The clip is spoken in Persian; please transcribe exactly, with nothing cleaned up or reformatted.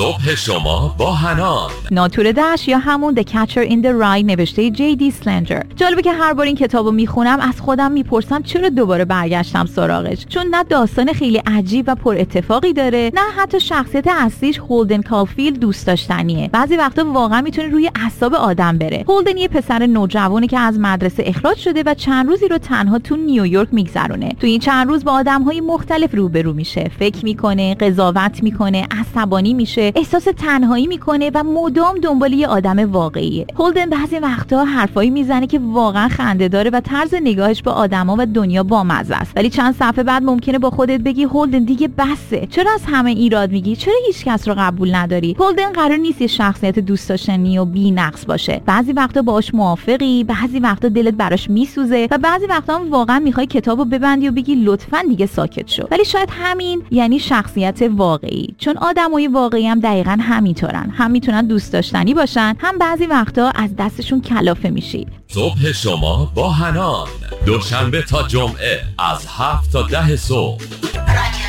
صبح شما با حنان. ناتور دشت یا همون The Catcher in the Rye نوشته جی دی سلنجر. جالبه که هر بار این کتابو میخونم از خودم میپرسم چرا دوباره برگشتم سراغش، چون نه داستان خیلی عجیب و پر اتفاقی داره، نه حتی شخصیت اصلیش هولدن کالفیلد دوست داشتنیه. بعضی وقتا واقعا میتونه روی اعصاب آدم بره. هولدن یه پسر نوجوانی که از مدرسه اخراج شده و چند روزی رو تنها تو نیویورک میگذرونه. تو این چند روز با آدم‌های مختلف روبرو میشه، فکر میکنه، قضاوت میکنه، عصبانی میشه، احساس تنهایی میکنه و مدام دنبال یه آدم واقعیه. هولدن بعضی وقتا حرفایی میزنه که واقعا خنده‌داره و طرز نگاهش به آدما و دنیا بامزه است، ولی چند صفحه بعد ممکنه با خودت بگی هولدن دیگه بسه، چرا از همه ایراد میگی، چرا هیچ کس رو قبول نداری؟ هولدن قرار نیست یه شخصیت دوست داشتنی و بی‌نقص باشه. بعضی وقتا باهاش موافقی، بعضی وقتا دلت براش میسوزه و بعضی وقتا هم واقعا میخوای کتابو ببندی و بگی لطفاً دیگه ساکت شو. ولی شاید همین یعنی شخصیت واقعی، چون آدمای واقعی هم دقیقاً همینطورن، هم میتونن دوست داشتنی باشن، هم بعضی وقتا از دستشون کلافه میشی. صبح شما با حنان، دوشنبه تا جمعه از هفت تا ده صبح.